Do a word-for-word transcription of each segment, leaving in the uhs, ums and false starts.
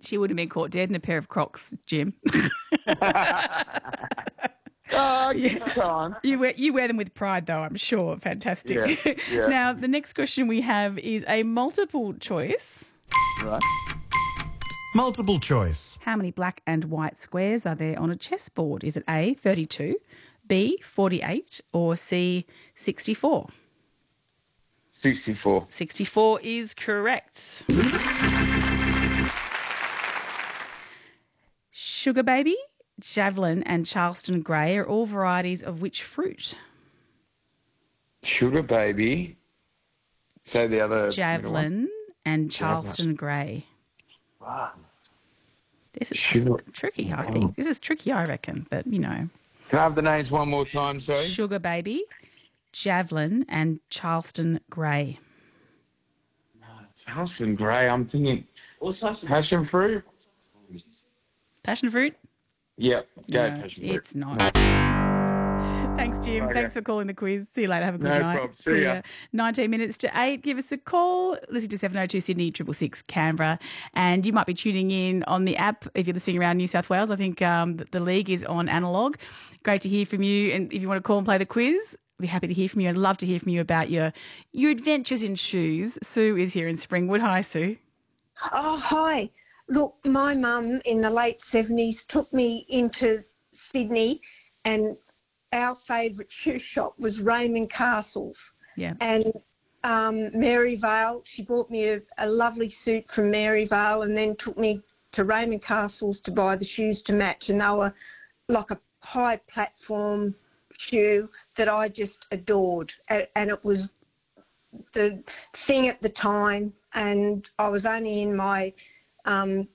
She would have been caught dead in a pair of Crocs, Jim. Oh, come on. You wear, you wear them with pride, though, I'm sure. Fantastic. Yeah, yeah. Now, the next question we have is a multiple choice. Right. Multiple choice. How many black and white squares are there on a chessboard? Is it A, thirty-two, B, forty-eight, or C, sixty-four? sixty-four. sixty-four is correct. Sugar Baby, Javelin and Charleston Grey are all varieties of which fruit? Sugar Baby. Say the other. Javelin and Charleston Grey. Wow. This is Sugar. tricky, I think. This is tricky, I reckon, but, you know. Can I have the names one more time, sorry? Sugar Baby, Javelin and Charleston Grey. Charleston Grey, I'm thinking passion fruit? Passion fruit? Yep, go No, passion fruit. it's not. Thanks, Jim. Okay. Thanks for calling the quiz. See you later. Have a good No night. problem. See ya. nineteen minutes to eight. Give us a call. Listen to seven oh two Sydney, triple six Canberra. And you might be tuning in on the app if you're listening around New South Wales. I think um, the league is on analog. Great to hear from you. And if you want to call and play the quiz, we'd be happy to hear from you. I'd love to hear from you about your, your adventures in shoes. Sue is here in Springwood. Hi, Sue. Oh, hi. Look, my mum in the late seventies took me into Sydney, and our favourite shoe shop was Raymond Castle's. Yeah. And um, Maryvale, she bought me a, a lovely suit from Maryvale and then took me to Raymond Castle's to buy the shoes to match. And they were like a high platform shoe that I just adored. And, and it was the thing at the time. And I was only in my um,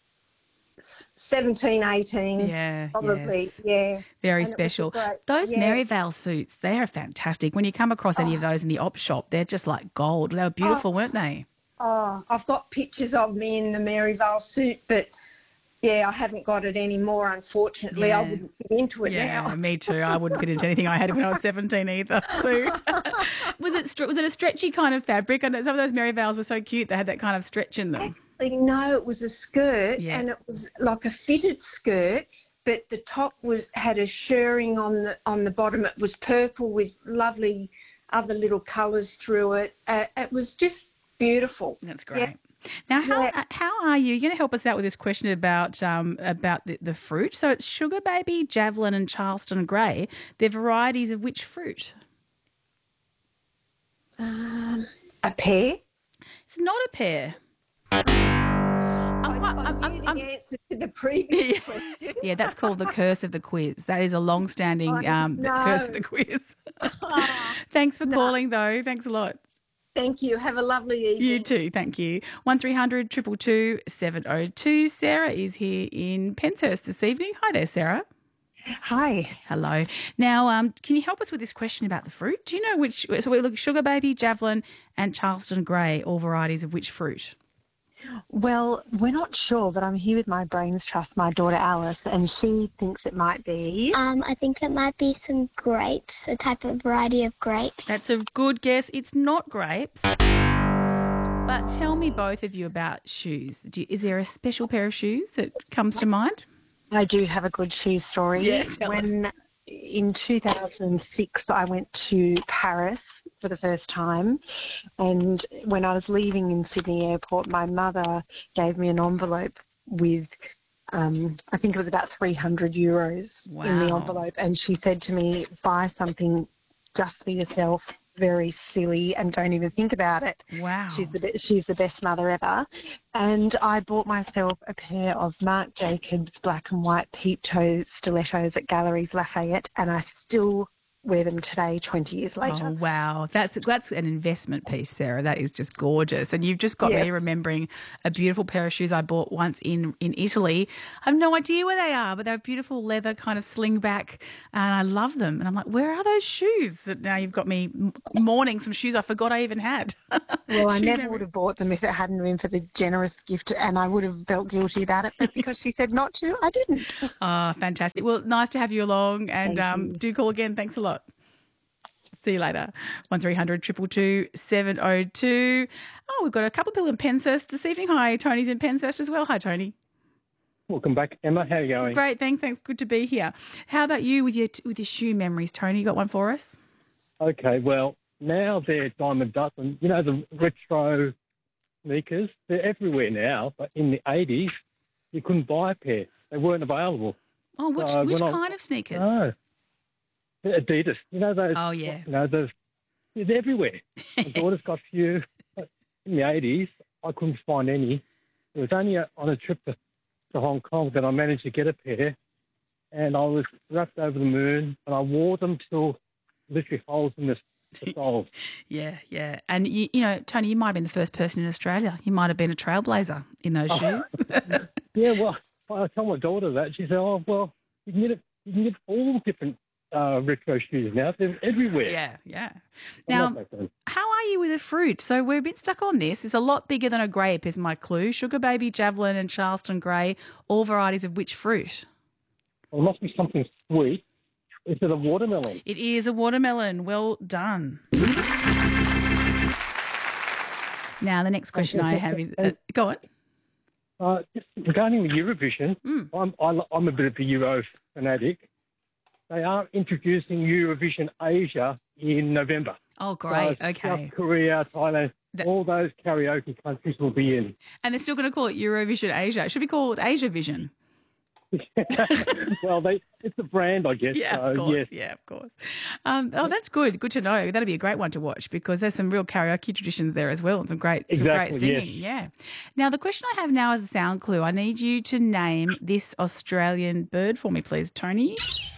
seventeen, eighteen, Yeah, probably, yes. yeah. Very And it was special. great- Those yeah. Maryvale suits, they are fantastic. When you come across any of those in the op shop, they're just like gold. They were beautiful, weren't they? Oh, I've got pictures of me in the Maryvale suit, but yeah, I haven't got it anymore, unfortunately. I Yeah. wouldn't fit into it Yeah, now. me too. I wouldn't fit into anything I had when I was seventeen either. So, was it stre- was it a stretchy kind of fabric? I know some of those Maryvales were so cute. They had that kind of stretch in them. Actually, no, it was a skirt, Yeah. and it was like a fitted skirt, but the top was had a shirring on the on the bottom. It was purple with lovely other little colours through it. Uh, it was just beautiful. That's great. Yeah. Now, how Yeah. how are you? You're going to help us out with this question about um about the, the fruit. So it's Sugar Baby, Javelin, and Charleston Grey. They're varieties of which fruit? Um, a pear. It's not a pear. I'm quite, I I'm, knew I'm, the I'm, answer to the previous question. yeah, that's called the curse of the quiz. That is a long-standing I um, the know. curse of the quiz. Oh, Thanks for calling, though. Thanks a lot. thank you. Have a lovely evening. You too. Thank you. One three hundred two two two seven oh two. Sarah is here in Penshurst this evening. Hi there, Sarah. Hi. Hello. Now, um, can you help us with this question about the fruit? Do you know which? So we look Sugar Baby, Javelin, and Charleston Grey, all varieties of which fruit? Well, we're not sure, but I'm here with my brains trust, my daughter Alice, and she thinks it might be. Um, I think it might be some grapes, a type of variety of grapes. That's a good guess. It's not grapes. But tell me, both of you, about shoes. Do you, is there a special pair of shoes that comes to mind? I do have a good shoe story. Yeah, tell us. When in two thousand six I went to Paris for the first time, and when I was leaving in Sydney Airport, my mother gave me an envelope with um, I think it was about three hundred euros in the Wow. envelope, and she said to me, buy something just for yourself, very silly, and don't even think about it. Wow. She's the be- she's the best mother ever. And I bought myself a pair of Marc Jacobs black and white peep toe stilettos at Galleries Lafayette, and I still wear them today, twenty years later. Oh, wow. That's that's an investment piece, Sarah. That is just gorgeous. And you've just got Yes. me remembering a beautiful pair of shoes I bought once in, in Italy. I have no idea where they are, but they're beautiful leather kind of sling back, and I love them. And I'm like, where are those shoes? And now you've got me m- mourning some shoes I forgot I even had. Well, I Shoe never memory. would have bought them if it hadn't been for the generous gift, and I would have felt guilty about it. But because she said not to, I didn't. Oh, fantastic. Well, nice to have you along, and Thank um, you. do call again. Thanks a lot. See you later. One three hundred two two two seven oh two. Oh, we've got a couple of people in Penshurst this evening. Hi, Tony's in Penshurst as well. Hi, Tony. Welcome back, Emma. How are you going? Great, thanks. Thanks. Good to be here. How about you with your with your shoe memories, Tony? You got one for us? Okay, well, now they're Diamond Dust, and you know the retro sneakers. They're everywhere now, but in the eighties, you couldn't buy a pair. They weren't available. Oh, which So which when I- kind of sneakers? No, Adidas. You know those? Oh, yeah. You know those. They're everywhere. My daughter's got a few. But in the eighties, I couldn't find any. It was only a, on a trip to, to Hong Kong that I managed to get a pair, and I was wrapped over the moon, and I wore them till literally holes in the, the soles. Yeah, yeah. And, you, you know, Tony, you might have been the first person in Australia. You might have been a trailblazer in those shoes. Yeah, well, I tell my daughter that. She said, "Oh, well, you can get it. You can get all different uh, retro shoes now. They're everywhere." Yeah, yeah. I'm Now, not like that. how are you with the fruit? So we're a bit stuck on this. It's a lot bigger than a grape is my clue. Sugar Baby, Javelin and Charleston Grey, all varieties of which fruit? Well, it must be something sweet. Is it a watermelon? It is a watermelon. Well done. Now, the next question I have is... Uh, go on. Uh, just regarding the Eurovision, Mm. I'm, I, I'm a bit of a Euro fanatic. They are introducing Eurovision Asia in November. Oh, great. So Okay. South Korea, Thailand, That- all those karaoke countries will be in. And they're still going to call it Eurovision Asia. It should be called Asia Vision. Well, they it's a brand, I guess. Yeah, so, of course. yes. Yeah, of course. Um, oh, that's good. Good to know. That'd be a great one to watch because there's some real karaoke traditions there as well and some great, some great Exactly, singing. yes. Yeah. Now, the question I have now is a sound clue. I need you to name this Australian bird for me, please, Tony.